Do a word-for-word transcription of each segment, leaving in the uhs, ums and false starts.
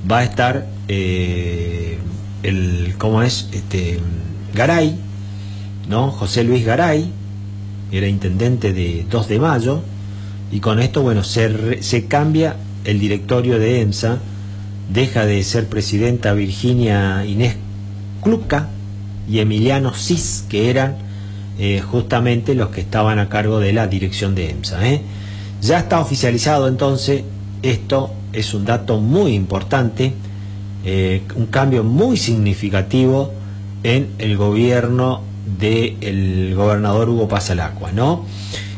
va a estar eh, el, ¿cómo es? Este, Garay, ¿no? José Luis Garay, era intendente de dos de mayo, y con esto, bueno, se, re, se cambia el directorio de EMSA, deja de ser presidenta Virginia Inés Cluca y Emiliano Cis, que eran eh, justamente los que estaban a cargo de la dirección de EMSA, ¿eh? Ya está oficializado entonces, esto es un dato muy importante, eh, un cambio muy significativo en el gobierno del gobernador Hugo Pasalacqua, ¿no?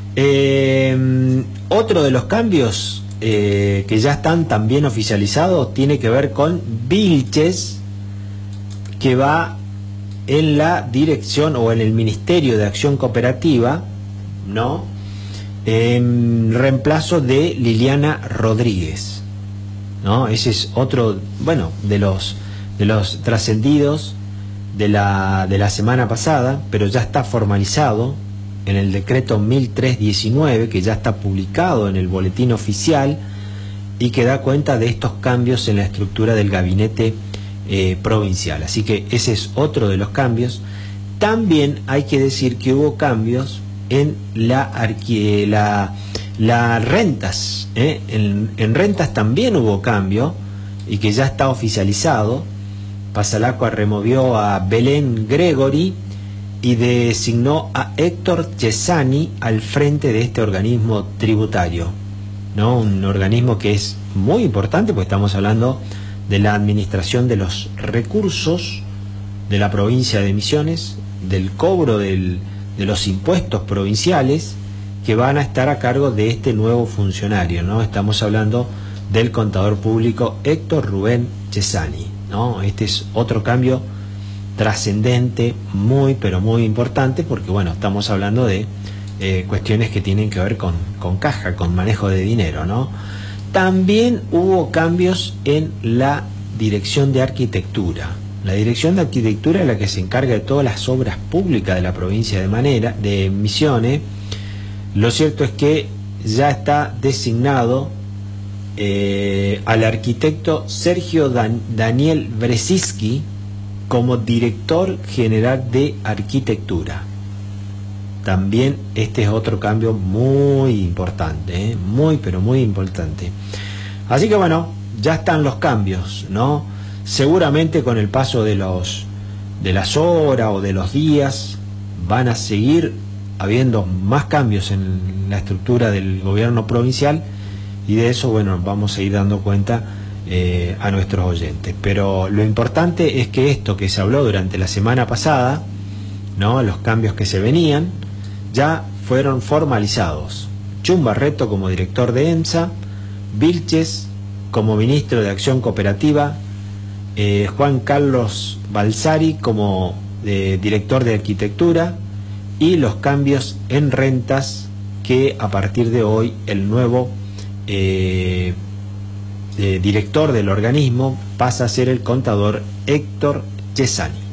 Eh, otro de los cambios eh, que ya están también oficializados tiene que ver con Vilches, que va en la dirección o en el Ministerio de Acción Cooperativa, ¿no? En reemplazo de Liliana Rodríguez, ¿no? Ese es otro, bueno, de los de los trascendidos de la de la semana pasada, pero ya está formalizado en el decreto mil trescientos diecinueve, que ya está publicado en el boletín oficial y que da cuenta de estos cambios en la estructura del gabinete eh, provincial. Así que ese es otro de los cambios. También hay que decir que hubo cambios en la arqui la, la rentas, ¿eh? en, en rentas también hubo cambio y que ya está oficializado. Pasalacqua removió a Belén Gregory y designó a Héctor Chesani al frente de este organismo tributario, ¿no? Un organismo que es muy importante, porque estamos hablando de la administración de los recursos de la provincia de Misiones, del cobro del, de los impuestos provinciales, que van a estar a cargo de este nuevo funcionario, ¿no? Estamos hablando del contador público Héctor Rubén Chesani, ¿no? Este es otro cambio trascendente, muy pero muy importante, porque bueno, estamos hablando de eh, cuestiones que tienen que ver con, con caja, con manejo de dinero, ¿no? También hubo cambios en la dirección de arquitectura. La dirección de arquitectura es la que se encarga de todas las obras públicas de la provincia de Manera, de Misiones. Lo cierto es que ya está designado eh, al arquitecto Sergio Dan Daniel Brzezinski como director general de arquitectura. También este es otro cambio muy importante, ¿eh? muy pero muy importante. Así que bueno, ya están los cambios, ¿no? Seguramente con el paso de los de las horas o de los días van a seguir habiendo más cambios en la estructura del gobierno provincial, y de eso, bueno, vamos a ir dando cuenta eh, a nuestros oyentes. Pero lo importante es que esto que se habló durante la semana pasada, ¿no? Los cambios que se venían, ya fueron formalizados. Chum Barreto como director de EMSA, Vilches como ministro de Acción Cooperativa, eh, Juan Carlos Balsari como eh, director de Arquitectura, y los cambios en rentas, que a partir de hoy el nuevo eh, eh, director del organismo pasa a ser el contador Héctor Chesani.